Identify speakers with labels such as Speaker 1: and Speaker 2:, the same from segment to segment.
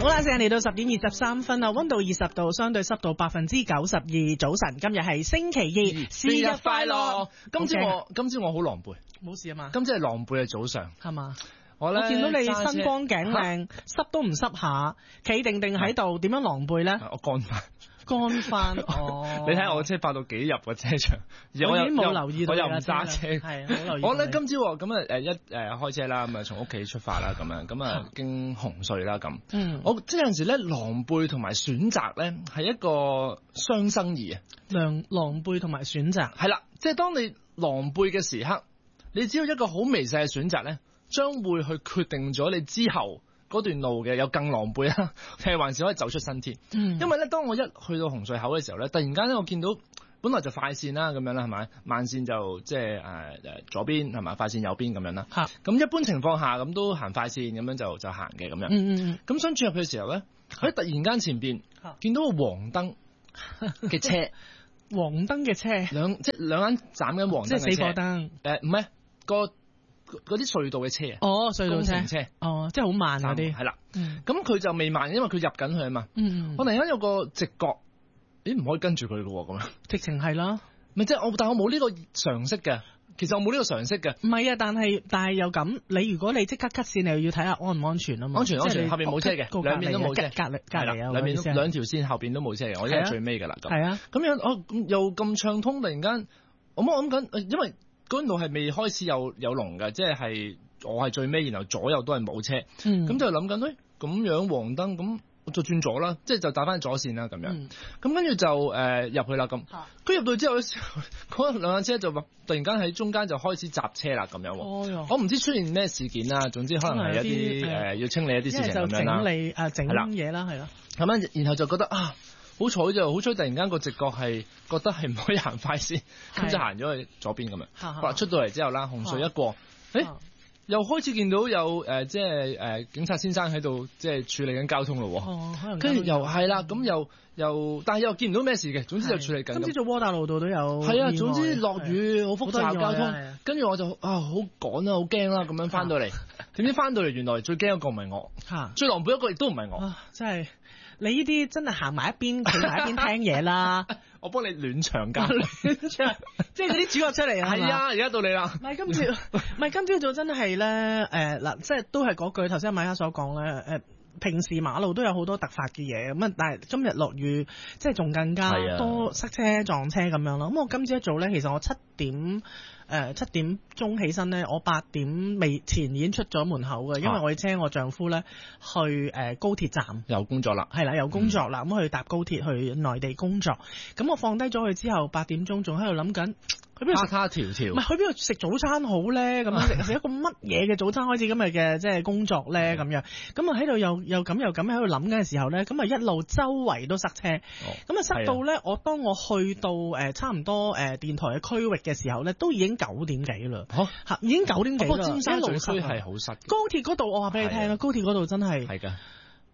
Speaker 1: 好啦，時間嚟到10:23啦，溫度20度，相對濕度92%。早晨，今日係星期二，是日快樂。
Speaker 2: 今朝我好狼狽，
Speaker 1: 冇事啊嘛？
Speaker 2: 今朝係狼狽嘅早上，
Speaker 1: 係嘛？
Speaker 2: 我
Speaker 1: 見到你身光頸靚，濕都唔濕下，企定定喺度，點樣狼狽咧？
Speaker 2: 我乾翻。
Speaker 1: 乾翻哦！
Speaker 2: 你睇下我車發到幾入個車場，
Speaker 1: 我已經冇留意到，
Speaker 2: 我又唔揸車，
Speaker 1: 係冇留意。
Speaker 2: 我咧今朝咁啊開車啦，咁啊從屋企出發啦，咁啊經紅隧啦咁。我即係有陣時咧狼狽同埋選擇咧係一個雙生兒啊！
Speaker 1: 狼狽同埋選擇
Speaker 2: 係啦，即係當你狼狽嘅時刻，你只要一個好微細嘅選擇咧，將會去決定咗你之後嗰段路嘅有更狼狽啦，定係還是可以走出新天。因為咧，當我一去到紅隧口嘅時候咧，突然間咧，我見到本來就快線啦，咁樣啦，係咪？慢線就即係左邊係咪？快線右邊咁樣啦。咁一般情況下咁都行快線咁樣就行嘅咁樣。咁想轉入去嘅時候咧，喺突然間前邊見到個黃燈嘅車，
Speaker 1: 黃燈嘅車，
Speaker 2: 即係兩間斬緊黃燈嘅車，
Speaker 1: 即係死火燈。
Speaker 2: 唔係嗰啲隧道嘅車啊，
Speaker 1: 隧道車，即係好慢嗰啲，
Speaker 2: 係啦。咁佢就未慢，因為佢入緊去啊嘛。我突然間有個直覺，唔可以跟住佢嘅喎，咁樣
Speaker 1: 直情係啦。
Speaker 2: 咪即係但我冇呢個常識嘅。其實我冇呢個常識嘅。
Speaker 1: 唔係啊，但係又咁，如果你即刻 cut 線，你又要睇下安唔安全啊嘛。
Speaker 2: 安全，後邊冇車嘅，兩邊都冇車，
Speaker 1: 隔離啊，
Speaker 2: 兩條線後邊都冇車嘅，我已經係最尾㗎啦。
Speaker 1: 係啊，
Speaker 2: 咁樣又咁暢通，突然間我諗緊，因為嗰度係未開始有龍嘅，即係我係最尾，然後左右都係冇車，咁就諗緊，咁樣黃燈，咁我就轉左啦，即係就打翻左線啦，咁樣，咁跟住就入去啦，咁，佢入到之後嘅時候，嗰兩架車就突然間喺中間就開始閘車啦，咁樣，我唔知出現咩事件啦，總之可能係一啲要清理一啲事情咁樣啦，
Speaker 1: 整嘢啦，係啦，
Speaker 2: 咁樣，然後就覺得好彩突然間個直覺係覺得係唔可以行快線，咁就行咗去左邊咁樣。出到嚟之後啦，紅隧一過，又開始見到有即係警察先生喺度即係處理緊交通咯。跟住又係啦，咁又，但係又見唔到咩事嘅。總之就處理緊。
Speaker 1: 今朝早窩打老道都有。係
Speaker 2: 啊，總之落雨好複雜交通，跟住我就好趕啦，好驚啦，咁樣翻到嚟，點知翻到嚟原來最驚一個唔係我，最狼狽一個亦都唔係我。
Speaker 1: 真係。你呢啲真係行埋一邊，企埋一邊聽嘢啦。
Speaker 2: 我幫你暖場㗎，
Speaker 1: 即係嗰啲主角出嚟啊！
Speaker 2: 係啊，而家到你啦。
Speaker 1: 唔係今朝早真係咧，嗱，即係都係嗰句頭先米哈所講咧，平時馬路都有好多突發嘅嘢咁啊，但係今日落雨，即係仲更加多塞車撞車咁樣咯。咁我今朝一早咧，其實我7點鐘起身咧，我8點前已經出咗門口嘅，因為我要車我丈夫咧去高鐵站
Speaker 2: 有工作啦，
Speaker 1: 係啦，有工作啦，咁去搭高鐵去內地工作。咁我放低咗佢之後，8點鐘仲喺度諗緊。
Speaker 2: 他條，唔係去
Speaker 1: 邊度食早餐好咧？咁樣食一個乜嘢嘅早餐開始今日嘅即係工作咧？咁樣咁啊喺度又咁喺度諗嘅時候咧，咁啊一路周圍都塞車，咁啊塞到咧，當我去到差唔多電台嘅區域嘅時候咧，都已經9點幾啦，已經9點幾啦。
Speaker 2: 尖沙咀區係好塞，
Speaker 1: 高鐵嗰度我話俾你聽啊，高鐵嗰度真係
Speaker 2: 係㗎。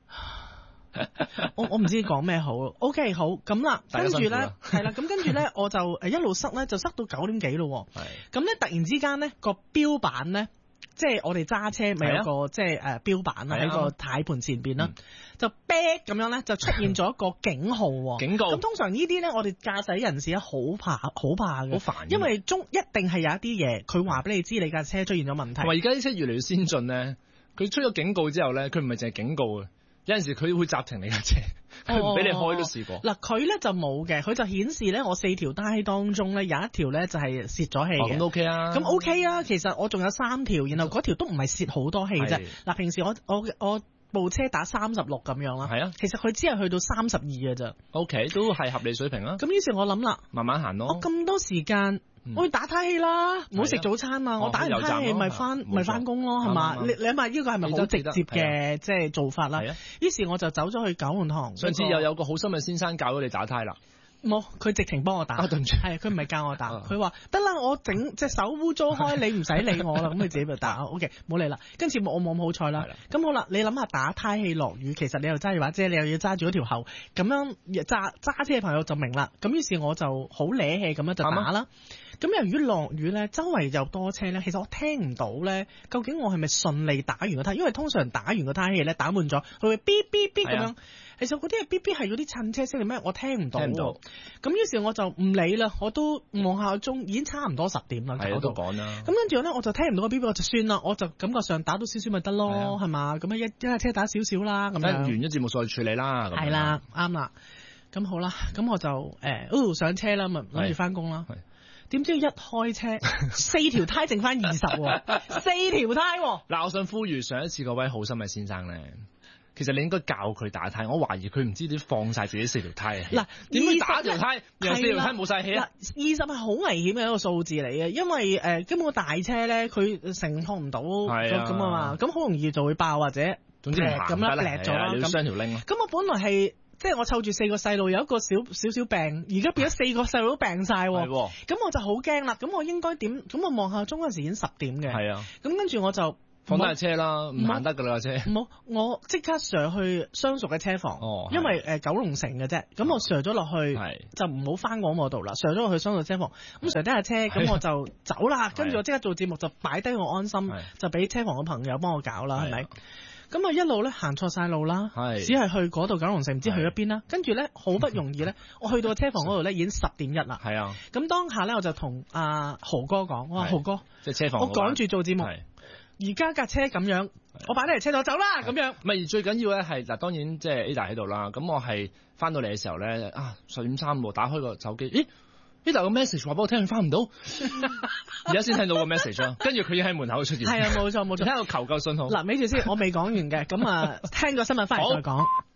Speaker 1: 我唔知講咩好 ，OK 好咁啦，跟住咧係啦，咁跟住咧我就一路塞咧，就塞到9點幾咯。咁咧突然之間咧個標板咧，即係我哋揸車咪有個即係標板喺個軚盤前邊啦，就啤咁樣咧就出現咗一個警號，
Speaker 2: 警告。咁
Speaker 1: 通常呢啲咧我哋駕駛人士咧好怕嘅，
Speaker 2: 好煩，
Speaker 1: 因為一定係有一啲嘢佢話俾你知你架車出現咗問題。
Speaker 2: 同埋而家啲車越嚟越先進咧，佢出咗警告之後咧，佢唔係淨係警告嘅。有陣時佢會暫停你架車，佢唔俾你開都試過。嗱，
Speaker 1: 佢咧就冇嘅，佢就顯示咧我4條胎當中咧有一條咧就係泄咗氣嘅。
Speaker 2: 咁 OK 啊？
Speaker 1: 咁 OK 啊，其實我仲有3條，然後嗰條都唔係泄好多氣啫。嗱，平時我部車打36咁樣啦，
Speaker 2: 係啊，
Speaker 1: 其實佢只係去到32嘅咋。
Speaker 2: OK， 都係合理水平啦。
Speaker 1: 咁於是我諗啦，
Speaker 2: 慢慢行咯。
Speaker 1: 我咁多時間。我去打胎氣啦，唔好食早餐嘛。我打完胎氣咪翻工咯，係嘛？你諗下呢個係咪好直接嘅即係做法啦？於是我就走咗去九龍塘。
Speaker 2: 上次又有個好心嘅先生教咗你打胎啦。
Speaker 1: 冇，佢直情幫我打。對唔住，係佢唔係教我打，佢話得啦，我整隻手污糟開，你唔使理我啦，咁你自己咪打。OK， 冇理啦。跟住我冇咁好彩啦。咁好啦，你諗下打胎氣落雨，其實你又揸住把遮，你又要揸住嗰條喉，咁樣揸車嘅朋友就明啦。咁於是我就好嗲氣咁樣就打啦。 咁由於落雨咧，周圍又多車咧，其實我聽唔到咧，究竟我係咪順利打完個胎？因為通常打完個胎氣咧，打滿咗，佢會嗶嗶嗶咁樣。其實嗰啲係嗶嗶係嗰啲趁車聲嚟咩？我聽唔到。咁於是我就唔理啦，我都望下鐘，已經差唔多10點啦。
Speaker 2: 係都講啦。
Speaker 1: 咁跟住咧，我就聽唔到個嗶嗶，我就算啦，我就感覺上打到少少咪得咯，係嘛？咁一架車打少少啦，咁樣。
Speaker 2: 完咗節目再處理啦。
Speaker 1: 係啦，啱啦。咁好啦，咁我就上車啦，咪諗住翻工啦。點知一開車4條胎剩翻20喎，4條胎喎。
Speaker 2: 嗱，我想呼籲上一次嗰位好心嘅先生咧。其實你應該教佢打胎，我懷疑佢唔知點放晒自己4條胎啊！嗱，點樣打條胎？又4條胎冇晒氣啊！20係好危險嘅一個數字嚟嘅，因為根本個大車咧，佢承托唔到咁啊嘛，咁好容易就會爆或者總之咁
Speaker 1: 啦，裂咗啦，
Speaker 2: 咁傷條拎。
Speaker 1: 咁我本來係即係我湊住4個細路，有一個少少病，而家變咗4個細路都病晒喎。咁我就好驚啦！咁我應該點？咁我望下鐘嗰陣時已經10點嘅。係啊。咁跟住我就。
Speaker 2: 放低車啦，唔行得噶啦車。唔好，
Speaker 1: 我即刻上去相熟嘅車房，因為九龍城嘅啫。咁我上咗落去，就唔好翻我嗰度啦。上咗落去相熟車房，咁上低下車，咁我就走啦。跟住我即刻做節目，就擺低我安心，就俾車房嘅朋友幫我搞啦，係咪？咁我一路咧行錯晒路啦，只係去嗰度九龍城，唔知去咗邊啦。跟住咧好不容易咧，我去到車房嗰度咧已經10點1啦。係啊。咁當下咧我就同阿豪哥講，我話豪哥，
Speaker 2: 即係車房，
Speaker 1: 我趕住做節目。而家架車咁樣，我擺低嚟車度走啦咁樣。
Speaker 2: 唔係最緊要咧係嗱，當然即係 Ada 喺度啦。咁我係翻到嚟嘅時候咧10點3打開個手機，咦 Ada 個 message 話俾我聽佢翻唔到，而家先聽到個 message 啦。跟住佢已經喺門口出現。
Speaker 1: 係啊，冇錯冇錯。
Speaker 2: 聽到求救信號。
Speaker 1: 嗱，咪住先，我未講完嘅，咁聽個新聞翻嚟再講。